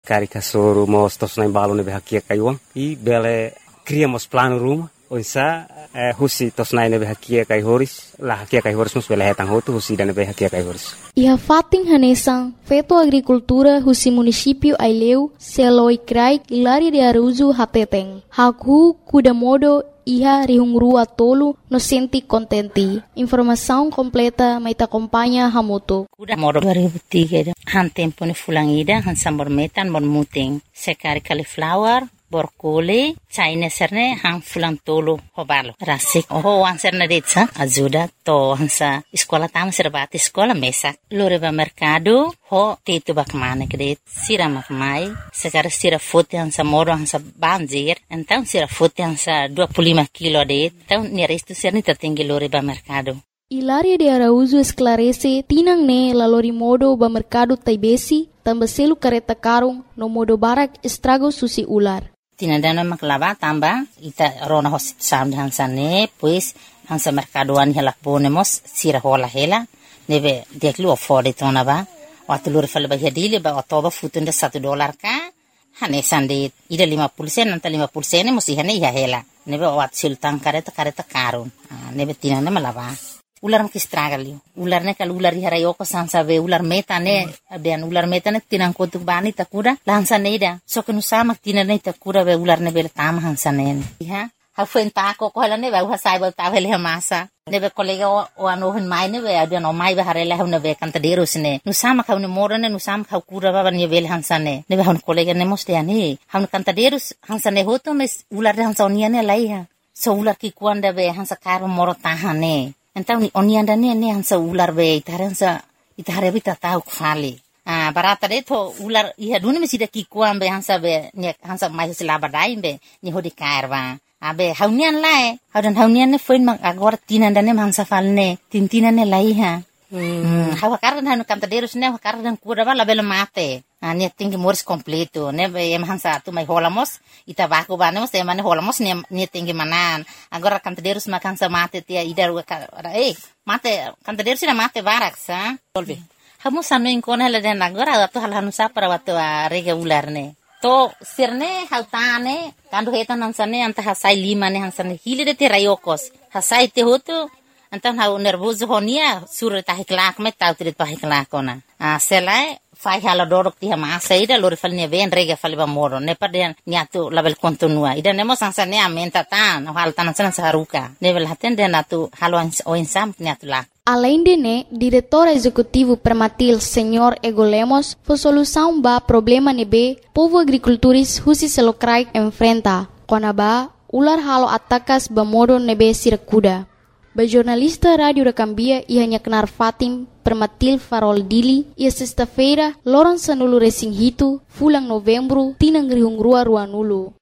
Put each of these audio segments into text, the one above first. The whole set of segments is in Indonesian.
cari kasoro mostos na imbalo ne hakia kaiwang I bele criamos plano rumah onsa husi tos na ne hakia kai horis la hakia kai horis mus bele hetang hotu husi dan ne hakia kai horis Iha fating hanesang feto agricultura husi município Aileu seloi krai Hilaria de Araújo hateteng haku kuda modo iha rihungrua tolu no senti contenti. Informação completa maita acompanha hamoto. Kuda modo 2003 han tempo ni fulangida han sambor metan bon muting sekari cauliflower borkole China serne han fulang tolu hobalo rasik ho wan serne detsa ajuda to hansa sekolah tam serbati sekolah mesak loreba mercado ho tetu bakmane kede sira makmai sekar sira fote hansa moro hansa banjir então sira fote hansa 25 kilo de então ni resto serni tatinggi loreba mercado Hilaria de Araújo esclarece tinang ne lalori modo ba mercado taibesi tambaselu kareta karung no modo barak estrago susi ular tinandana maklaba tamba ita rona hospital hansa ne pues hansa mercadoan hela ponemos sira hola hela neve deklu afford tona ba watulur falba hedile ba todo futunda $1 ka hane sande ida 50% nanta 50% ne musi hane ya hela neve wat sultan kareta karun neve tinanda malaba ular mki stragali ular ne kal ular harayo ko sansa ve ular meta ne tinang ko bani takuda lansa neida so kenu sama tinane takuda ve ular ne bel tam hansa ne ha fenta ko hala ne va sai ba ta vele masa ne be kolega o ano hin mai ne ve ada no mai ba harela ne ve kanta deros ne nu sama ka ne morane nu sama ka kura ba ne vel hansa ne ve hon kolega ne moste ani han kanta deros hansa ne hoto mes ular hansa oniane laiha so ular ki kuanda ve hansa karo moro tahane Então, onianda ne hansa ular be itare bita tau kfali. Barata de to ular iha duni mesida kikuan be hansa mai sila badai be ni hodi karva. Abe haunian lae, haunian ne foin mang agora tinanda ne hansa falne, tintina ne laiha. Hawa kardan hanu kantaderos ne kardan kura bala bela mate. Ne tinggi moris completo ne em hansa tu mai holamos ita baku banemos em mane holamos ne tinggi manan agora kantaderos makan sa mate tia idar mate kantaderos ina mate barak sa solve hamu sanu inkon hala den agora tu hal hanu sa para watu rega ular ne to sirne hautane kandu hetan hansane anta hasai 5 ne hansane hile de terayokos hasai te hotu antan hau nervoso honia sur tahiklak me tau trit tahiklak ona selai fai hala dorok ti masa ida lori falnya ven rega falba moro ne paden niatu label kontinua ida nemo sansa ne amenta tan hal tanan san saruka level haten den atu halo oinsam niatu la Além de ne, diretor executivo Permatil, Senhor Ego Lemos, foi solução ba problema nebe povo agricultores husi selokrai enfrenta. Konaba ular halo atakas ba modo nebe sirakuda. Ba jornalista Rádio da Cambia e hanya kenar Fatim Permatil Farol Dili e sexta-feira loron sanulu resing hitu fulang novembro tinang rihungrua ruanulu.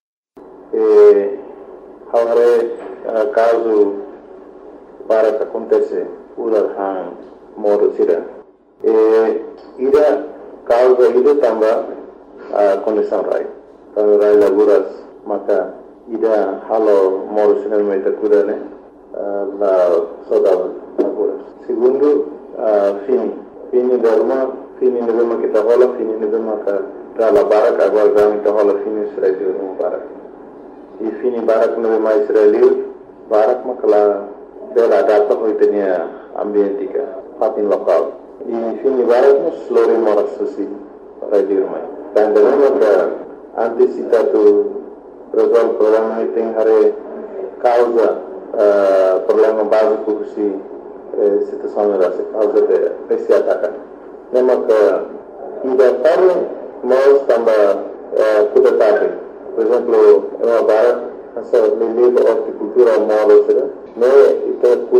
Agora caso para que acontece ular hang modo sira ida causa ida tamba condição rai kalau rai laguras maka ida halo modo sira meta kuda ne la saudade laguras segundo fini derma kita hola fini derma ka dala barak agora vamos kita hola fini sira derma barak e fini barak no mais israeli barak makala bela data hoitenia ambientika fatin lokal e fini barak no slore moras susi para dirmai dan derma ka anticipado resolve problema tem hare causa problema básico si situação da causa de esse ataque nema ka ida para nós também kudatari por exemplo barak essa lei de horticultura modo será né